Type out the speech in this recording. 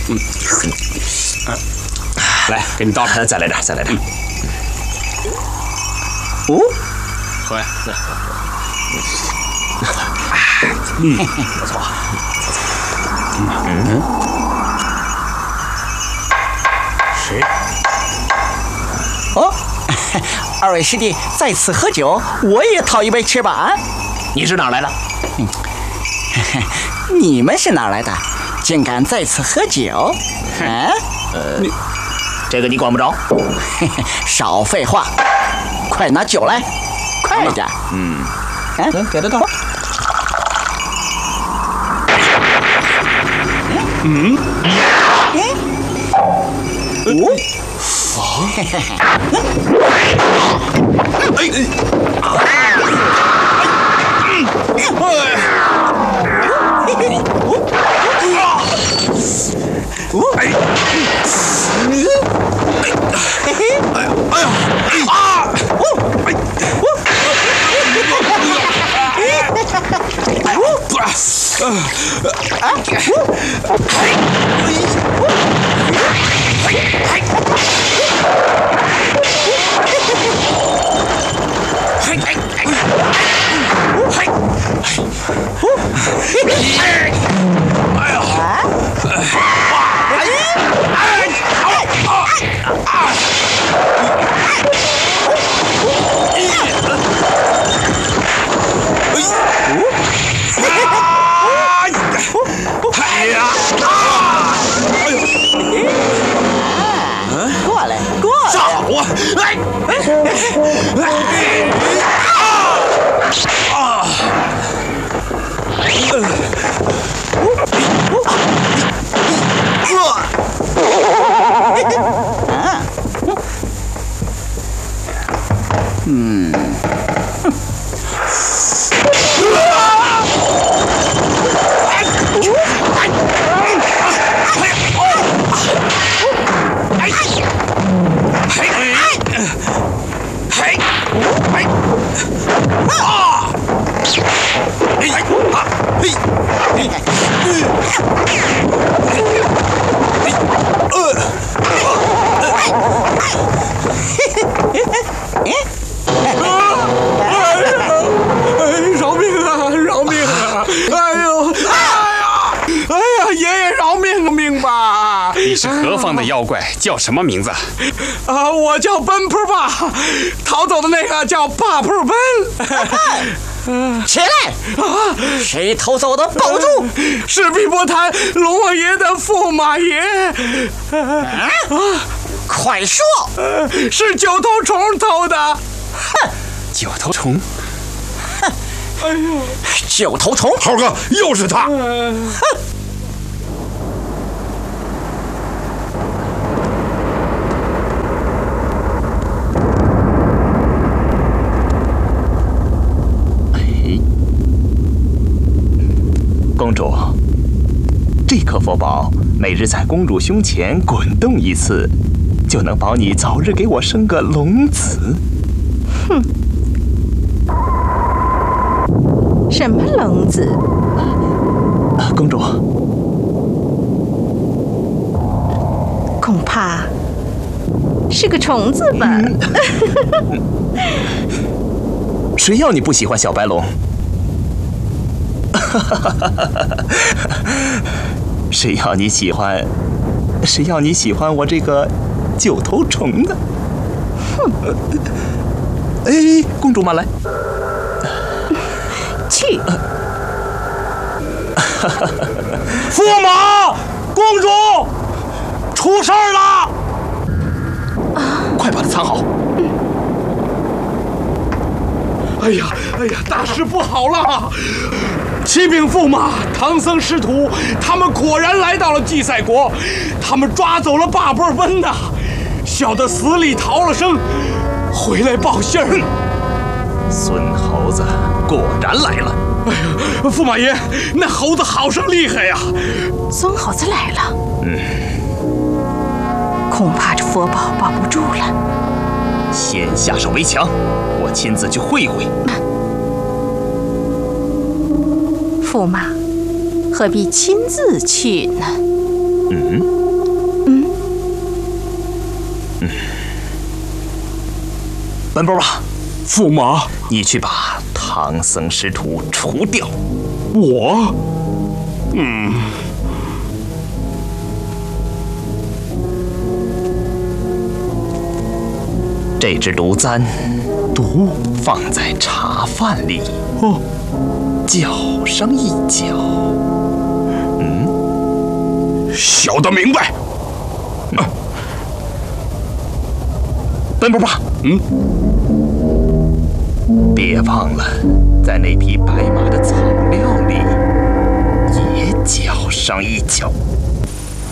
来，给你倒上， 再来点。 哦，喝呀， 不错。 是。 哦，二位师弟在此喝酒，我也讨一杯吃吧。 你是哪来的？ 你们是哪来的？竟敢在此喝酒？ 这个你管不着。 少废话，快拿酒来，快点。 给他倒。 你是何方的妖怪？叫什么名字？ 我叫奔扑吧，逃走的那个叫霸扑奔。 起来！谁偷走的？保住！ 是碧波潭龙王爷的驸马爷。 快说！ 是九头虫偷的。 哼！ 九头虫？ 哼！哎呦！九头虫！ 猴哥，又是他！ 哼！ 公主，这颗佛宝每日在公主胸前滚动一次，就能保你早日给我生个龙子。 哼！什么龙子？ 公主， 恐怕是个虫子吧？ 谁要你不喜欢小白龙？谁要你喜欢我这个九头虫的？ 哼！ 哎，公主慢来。 去！ 驸马，公主出事儿了！ 快把它藏好！ 哎呀，大事不好了！启禀驸马，唐僧师徒他们果然来到了祭赛国，他们抓走了霸波奔呐，小的死里逃了生，回来报信儿。 孙猴子果然来了！ 哎呀，驸马爷，那猴子好生厉害呀！ 孙猴子来了，恐怕这佛宝保不住了。 先下手为强，我亲自去会会。 驸马，何必亲自去呢？ 奔波吧， 驸马， 你去把唐僧师徒除掉。 我， 这只毒簪， 毒放在茶饭里， 哦， 搅上一搅。 小的明白。 奔波吧，别忘了，在那匹白马的草料里也搅上一搅。